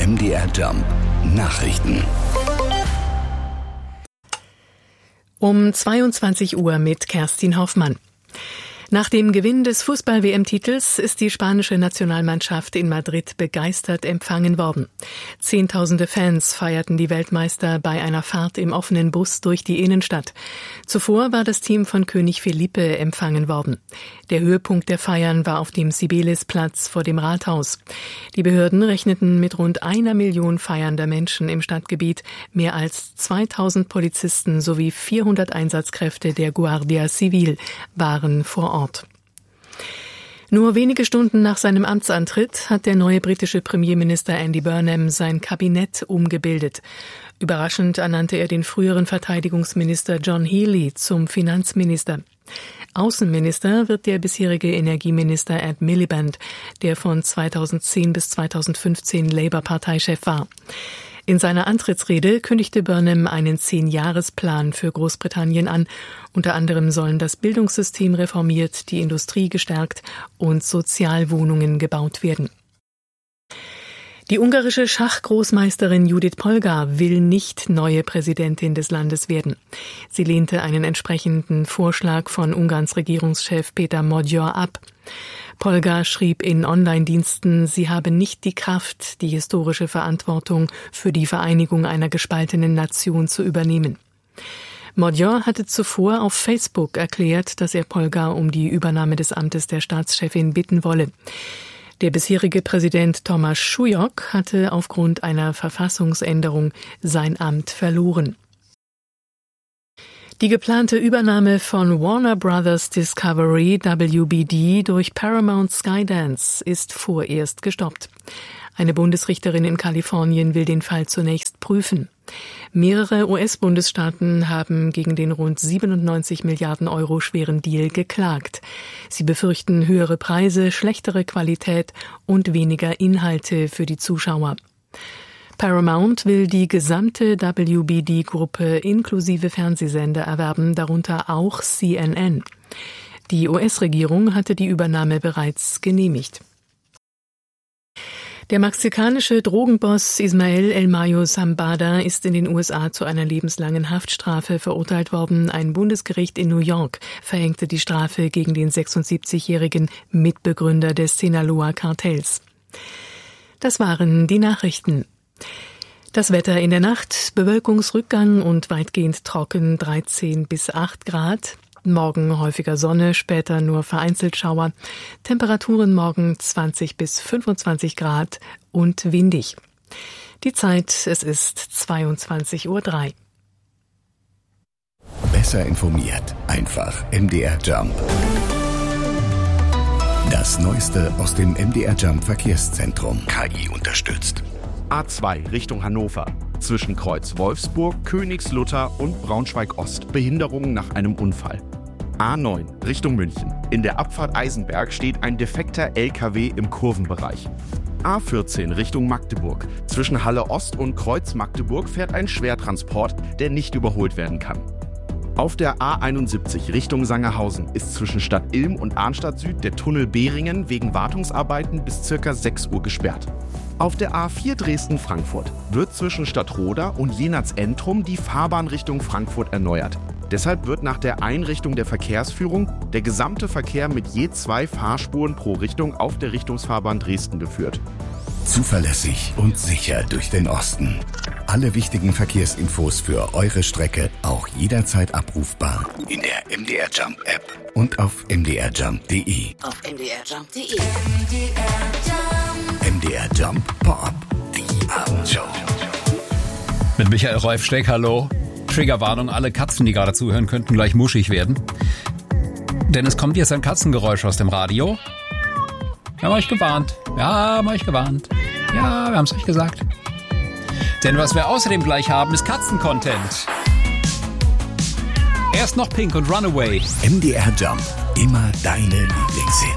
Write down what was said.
MDR Jump Nachrichten. Um 22 Uhr mit Kerstin Hoffmann. Nach dem Gewinn des Fußball-WM-Titels ist die spanische Nationalmannschaft in Madrid begeistert empfangen worden. Zehntausende Fans feierten die Weltmeister bei einer Fahrt im offenen Bus durch die Innenstadt. Zuvor war das Team von König Felipe empfangen worden. Der Höhepunkt der Feiern war auf dem Cibeles-Platz vor dem Rathaus. Die Behörden rechneten mit rund 1 Million feiernder Menschen im Stadtgebiet. Mehr als 2000 Polizisten sowie 400 Einsatzkräfte der Guardia Civil waren vor Ort. Nur wenige Stunden nach seinem Amtsantritt hat der neue britische Premierminister Andy Burnham sein Kabinett umgebildet. Überraschend ernannte er den früheren Verteidigungsminister John Healey zum Finanzminister. Außenminister wird der bisherige Energieminister Ed Miliband, der von 2010 bis 2015 Labour-Parteichef war. In seiner Antrittsrede kündigte Burnham einen 10-Jahres-Plan für Großbritannien an. Unter anderem sollen das Bildungssystem reformiert, die Industrie gestärkt und Sozialwohnungen gebaut werden. Die ungarische Schachgroßmeisterin Judith Polgar will nicht neue Präsidentin des Landes werden. Sie lehnte einen entsprechenden Vorschlag von Ungarns Regierungschef Peter Magyar ab. Polgar schrieb in Online-Diensten, sie habe nicht die Kraft, die historische Verantwortung für die Vereinigung einer gespaltenen Nation zu übernehmen. Magyar hatte zuvor auf Facebook erklärt, dass er Polgar um die Übernahme des Amtes der Staatschefin bitten wolle. Der bisherige Präsident Tomáš Šujok hatte aufgrund einer Verfassungsänderung sein Amt verloren. Die geplante Übernahme von Warner Brothers Discovery WBD durch Paramount Skydance ist vorerst gestoppt. Eine Bundesrichterin in Kalifornien will den Fall zunächst prüfen. Mehrere US-Bundesstaaten haben gegen den rund 97 Milliarden Euro schweren Deal geklagt. Sie befürchten höhere Preise, schlechtere Qualität und weniger Inhalte für die Zuschauer. Paramount will die gesamte WBD-Gruppe inklusive Fernsehsender erwerben, darunter auch CNN. Die US-Regierung hatte die Übernahme bereits genehmigt. Der mexikanische Drogenboss Ismael El Mayo Zambada ist in den USA zu einer lebenslangen Haftstrafe verurteilt worden. Ein Bundesgericht in New York verhängte die Strafe gegen den 76-jährigen Mitbegründer des Sinaloa-Kartells. Das waren die Nachrichten. Das Wetter in der Nacht, Bewölkungsrückgang und weitgehend trocken, 13 bis 8 Grad. Morgen häufiger Sonne, später nur vereinzelt Schauer. Temperaturen morgen 20 bis 25 Grad und windig. Die Zeit, es ist 22:03 Uhr. Besser informiert, einfach MDR Jump. Das Neueste aus dem MDR Jump Verkehrszentrum. KI unterstützt. A2 Richtung Hannover. Zwischen Kreuz Wolfsburg, Königslutter und Braunschweig-Ost. Behinderungen nach einem Unfall. A9 Richtung München. In der Abfahrt Eisenberg steht ein defekter LKW im Kurvenbereich. A14 Richtung Magdeburg. Zwischen Halle Ost und Kreuz Magdeburg fährt ein Schwertransport, der nicht überholt werden kann. Auf der A71 Richtung Sangerhausen ist zwischen Stadt Ilm und Arnstadt Süd der Tunnel Behringen wegen Wartungsarbeiten bis ca. 6 Uhr gesperrt. Auf der A4 Dresden-Frankfurt wird zwischen Stadtroda und Jenatz-Entrum die Fahrbahn Richtung Frankfurt erneuert. Deshalb wird nach der Einrichtung der Verkehrsführung der gesamte Verkehr mit je 2 Fahrspuren pro Richtung auf der Richtungsfahrbahn Dresden geführt. Zuverlässig und sicher durch den Osten. Alle wichtigen Verkehrsinfos für eure Strecke auch jederzeit abrufbar in der MDR Jump App und auf mdrjump.de. Auf mdrjump.de. MDR Jump Pop, die Abendshow. Mit Michael Reufsteck, hallo. Triggerwarnung, alle Katzen, die gerade zuhören, könnten gleich muschig werden. Denn es kommt jetzt ein Katzengeräusch aus dem Radio. Wir haben euch gewarnt. Ja, wir haben es euch gesagt. Denn was wir außerdem gleich haben, ist Katzen-Content. Erst noch Pink und Runaway. MDR Jump, immer deine Lieblingshits.